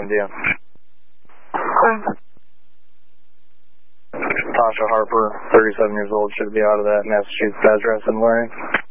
MDM. Tasha Harper, 37 years old, should be out of that Massachusetts address I'm wearing.